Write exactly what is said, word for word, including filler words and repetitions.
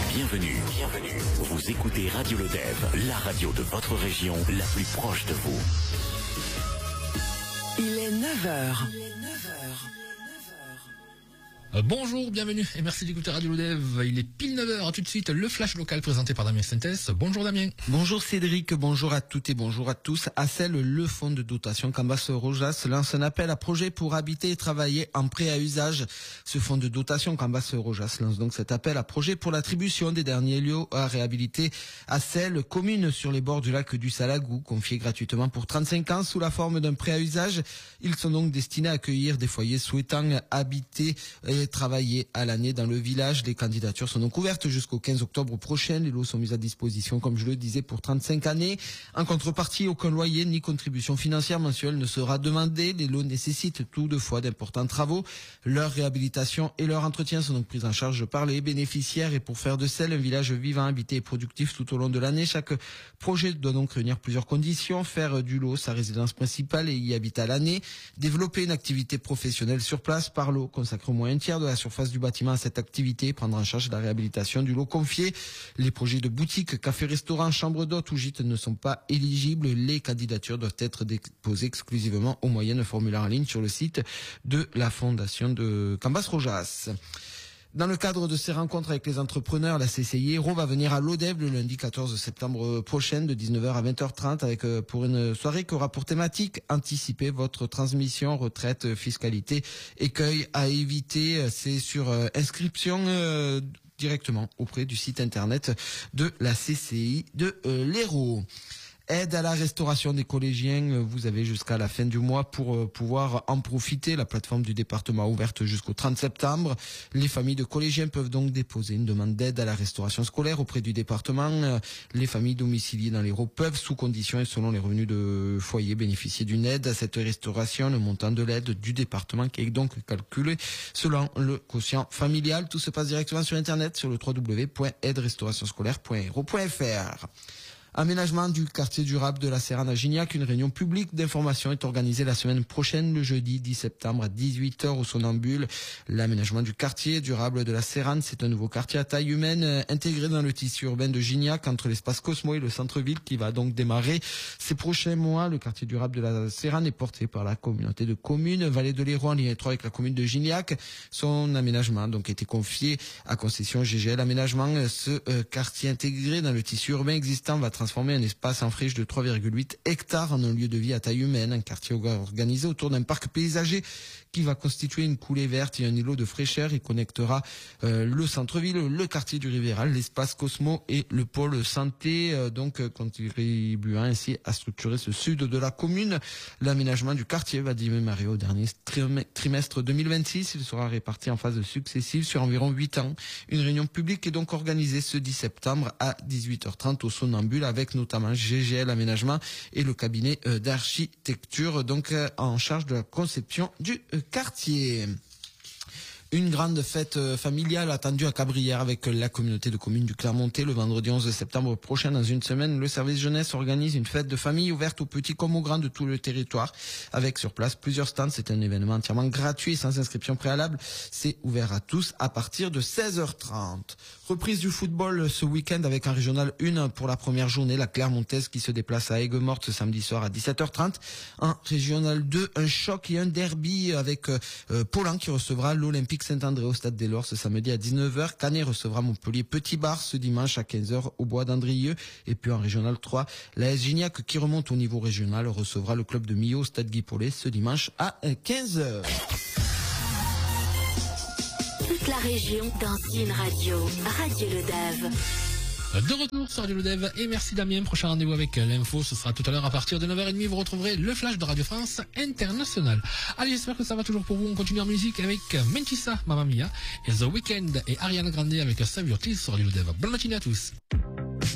Bienvenue, bienvenue. Vous écoutez Radio Le Dev, la radio de votre région, la plus proche de vous. Il est neuf heures. Euh, bonjour, bienvenue et merci d'écouter Radio Le Dev. Il est pile neuf heures, tout de suite le flash local présenté par Damien Sentes. Bonjour Damien. Bonjour Cédric, bonjour à toutes et bonjour à tous. Assel, le fonds de dotation Cambas Rojas lance un appel à projet pour habiter et travailler en prêt à usage. Ce fonds de dotation Cambas Rojas lance donc cet appel à projet pour l'attribution des derniers lieux à réhabiliter. Assel, commune sur les bords du lac du Salagou, confiée gratuitement pour trente-cinq ans sous la forme d'un prêt à usage. Ils sont donc destinés à accueillir des foyers souhaitant habiter et travailler à l'année dans le village. Les candidatures sont donc ouvertes jusqu'au quinze octobre prochain. Les lots sont mis à disposition, comme je le disais, pour trente-cinq années. En contrepartie, aucun loyer ni contribution financière mensuelle ne sera demandé. Les lots nécessitent toutefois d'importants travaux. Leur réhabilitation et leur entretien sont donc pris en charge par les bénéficiaires. Et pour faire de Selles un village vivant, habité et productif tout au long de l'année, chaque projet doit donc réunir plusieurs conditions. Faire du lot sa résidence principale et y habiter à l'année. Développer une activité professionnelle sur place par lot, consacrer au moins un tiers de la surface du bâtiment à cette activité, prendre en charge la réhabilitation du lot confié. Les projets de boutiques, cafés, restaurants, chambres d'hôtes ou gîtes ne sont pas éligibles. Les candidatures doivent être déposées exclusivement au moyen d'un formulaire en ligne sur le site de la fondation de Cambas Rojas. Dans le cadre de ces rencontres avec les entrepreneurs, la C C I Hérault va venir à l'Odeb le lundi quatorze septembre prochain de dix-neuf heures à vingt heures trente avec pour une soirée qui aura pour thématique anticiper votre transmission, retraite, fiscalité, écueil à éviter. C'est sur euh, inscription euh, directement auprès du site internet de la C C I de euh, l'Hérault. Aide à la restauration des collégiens, vous avez jusqu'à la fin du mois pour pouvoir en profiter. La plateforme du département ouverte jusqu'au trente septembre. Les familles de collégiens peuvent donc déposer une demande d'aide à la restauration scolaire auprès du département. Les familles domiciliées dans l'Hérault peuvent, sous conditions et selon les revenus de foyer, bénéficier d'une aide à cette restauration. Le montant de l'aide du département qui est donc calculé selon le quotient familial. Tout se passe directement sur Internet sur le w w w point aide restauration scolaire point hérault point f r. Aménagement du quartier durable de la Séranne à Gignac. Une réunion publique d'information est organisée la semaine prochaine, le jeudi dix septembre à dix-huit heures au Somnambule. L'aménagement du quartier durable de la Séranne, c'est un nouveau quartier à taille humaine euh, intégré dans le tissu urbain de Gignac entre l'espace Cosmo et le centre-ville qui va donc démarrer ces prochains mois. Le quartier durable de la Séranne est porté par la communauté de communes Vallée de l'Hérault en lien étroit avec la commune de Gignac. Son aménagement a donc été confié à concession G G L Aménagement. Ce euh, quartier intégré dans le tissu urbain existant va transformer un espace en friche de trois virgule huit hectares en un lieu de vie à taille humaine, un quartier organisé autour d'un parc paysager qui va constituer une coulée verte et un îlot de fraîcheur. Il connectera euh, le centre-ville, le quartier du Rivéral, l'espace Cosmo et le pôle santé, euh, donc contribuant ainsi à structurer ce sud de la commune. L'aménagement du quartier va démarrer au dernier trimestre deux mille vingt-six. Il sera réparti en phases successives sur environ huit ans. Une réunion publique est donc organisée ce dix septembre à dix-huit heures trente au Somnambule avec notamment G G L Aménagement et le cabinet euh, d'architecture donc euh, en charge de la conception du euh, quartier. Une grande fête familiale attendue à Cabrières avec la communauté de communes du Clermontais le vendredi onze septembre prochain. Dans une semaine, le service jeunesse organise une fête de famille ouverte aux petits comme aux grands de tout le territoire avec sur place plusieurs stands. C'est un événement entièrement gratuit sans inscription préalable. C'est ouvert à tous à partir de seize heures trente. Reprise du football ce week-end avec un régional un pour la première journée. La Clermontaise qui se déplace à Aigues-Mortes ce samedi soir à dix-sept heures trente. Un régional deux, un choc et un derby avec euh, Paulhan qui recevra l'Olympique Saint-André au stade des Lors ce samedi à dix-neuf heures. Canet recevra Montpellier Petit Bar ce dimanche à quinze heures au bois d'Andrieux. Et puis en régional trois, la S Gignac qui remonte au niveau régional recevra le club de Millau au stade Guy Paulet ce dimanche à quinze heures. Toute la région dans une radio. Radio Le Dev. De retour sur Radio Le Dev et merci Damien. Prochain rendez-vous avec l'info, ce sera tout à l'heure à partir de neuf heures trente. Vous retrouverez le flash de Radio France International. Allez, j'espère que ça va toujours pour vous. On continue en musique avec Mentissa, Mamma Mia et The Weeknd et Ariana Grande avec Save Your Tears sur Radio Le Dev. Bonne matinée à tous.